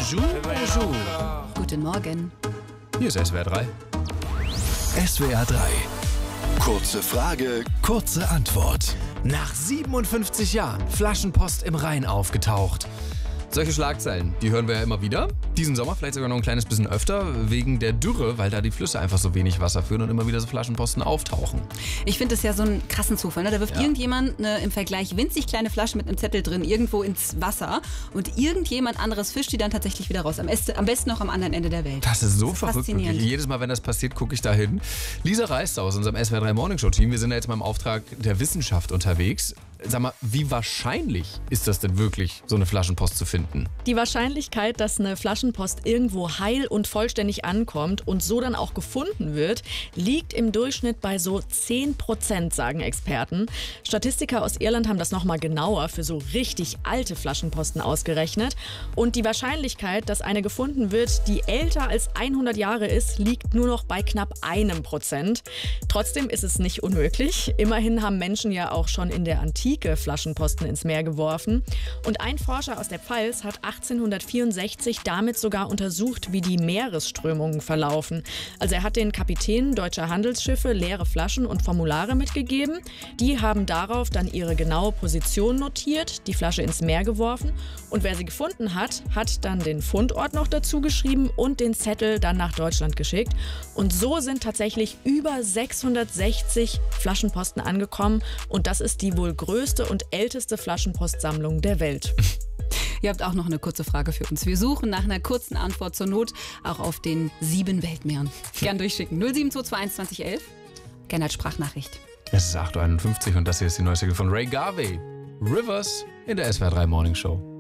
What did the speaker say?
Bonjour, bonjour. Guten Morgen. Hier ist SWR 3. SWR 3. Kurze Frage, kurze Antwort. Nach 57 Jahren Flaschenpost im Rhein aufgetaucht. Solche Schlagzeilen, die hören wir ja immer wieder. Diesen Sommer vielleicht sogar noch ein kleines bisschen öfter, wegen der Dürre, weil da die Flüsse einfach so wenig Wasser führen und immer wieder so Flaschenposten auftauchen. Ich finde das ja so einen krassen Zufall. Ne? Da wirft irgendjemand eine im Vergleich winzig kleine Flasche mit einem Zettel drin irgendwo ins Wasser und irgendjemand anderes fischt die dann tatsächlich wieder raus. Am besten noch am anderen Ende der Welt. Das ist so verrückt. Wirklich. Jedes Mal, wenn das passiert, gucke ich da hin. Lisa Reist aus unserem SWR 3 Morning Show Team. Wir sind ja jetzt mal im Auftrag der Wissenschaft unterwegs. Sag mal, wie wahrscheinlich ist das denn wirklich, so eine Flaschenpost zu finden? Die Wahrscheinlichkeit, dass eine Flaschenpost irgendwo heil und vollständig ankommt und so dann auch gefunden wird, liegt im Durchschnitt bei so 10%, sagen Experten. Statistiker aus Irland haben das nochmal genauer für so richtig alte Flaschenposten ausgerechnet. Und die Wahrscheinlichkeit, dass eine gefunden wird, die älter als 100 Jahre ist, liegt nur noch bei knapp 1%. Trotzdem ist es nicht unmöglich. Immerhin haben Menschen ja auch schon in der Antike Flaschenposten ins Meer geworfen. Und ein Forscher aus der Pfalz hat 1864 damit sogar untersucht, wie die Meeresströmungen verlaufen. Also er hat den Kapitänen deutscher Handelsschiffe leere Flaschen und Formulare mitgegeben. Die haben darauf dann ihre genaue Position notiert, die Flasche ins Meer geworfen. Und wer sie gefunden hat, hat dann den Fundort noch dazu geschrieben und den Zettel dann nach Deutschland geschickt. Und so sind tatsächlich über 660 Flaschenposten angekommen. Und das ist die wohl größte und älteste Flaschenpostsammlung der Welt. Ihr habt auch noch eine kurze Frage für uns. Wir suchen nach einer kurzen Antwort zur Not, auch auf den 7 Weltmeeren. Gern durchschicken. 07221 2011. Gerne als Sprachnachricht. Es ist 8.51 Uhr und das hier ist die neue Single von Ray Garvey. Rivers in der SWR 3 Morning Show.